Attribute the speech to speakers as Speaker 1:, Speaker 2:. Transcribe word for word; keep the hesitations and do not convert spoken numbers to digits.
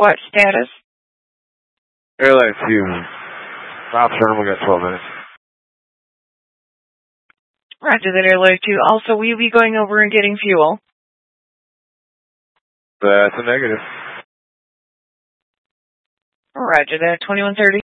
Speaker 1: What status?
Speaker 2: Airline fume. Stop terminal, we got twelve minutes.
Speaker 1: Roger that, Airline two. Also, will you be going over and getting fuel?
Speaker 2: That's a negative.
Speaker 1: Roger that, twenty-one thirty.